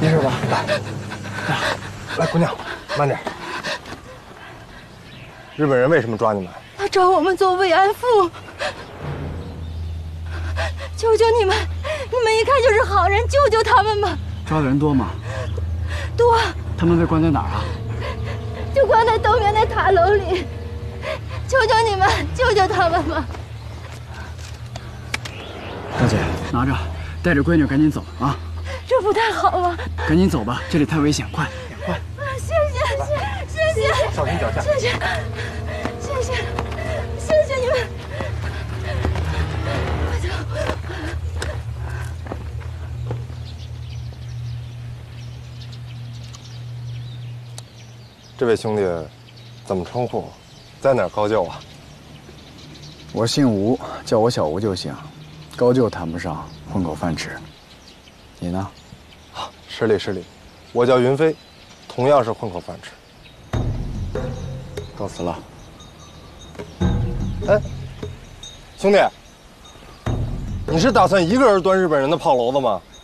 没事吧？来，姑娘，慢点。日本人为什么抓你们？ 他找我们做慰安妇。求求你们，你们一看就是好人，救救他们吧！ 抓的人多吗？ 多。 他们被关在哪儿啊？ 就关在东面那塔楼里。求求你们，救救他们吧！ 大姐，拿着，带着闺女赶紧走啊！ 这不太好啊！ 赶紧走吧，这里太危险，快！快！ 谢谢， 小心脚下。 谢谢你们！ 这位兄弟，怎么称呼？在哪儿高就啊？ 我姓吴，叫我小吴就行，高就谈不上，混口饭吃。你呢？ 失礼，我叫云飞，同样是混口饭吃。 告辞了。 哎，兄弟，你是打算一个人端日本人的炮楼子吗？